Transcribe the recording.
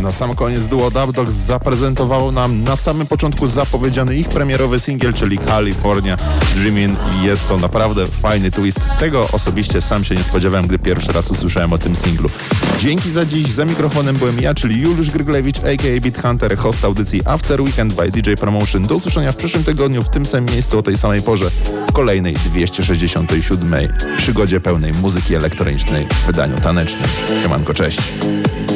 Na sam koniec duo Dub Dogs zaprezentowało nam na samym początku zapowiedziany ich premierowy singiel, czyli California Dreamin'. I jest to naprawdę fajny twist. Tego osobiście sam się nie spodziewałem, gdy pierwszy raz usłyszałem o tym singlu. Dzięki za dziś. Za mikrofonem byłem ja, czyli Juliusz Gryglewicz, a.k.a. Beat Hunter, host audycji After Weekend by DJ Promotion. Do usłyszenia w przyszłym tygodniu w tym samym miejscu o tej samej porze w kolejnej 267. przygodzie pełnej muzyki elektronicznej w wydaniu tanecznym. Siemanko, cześć.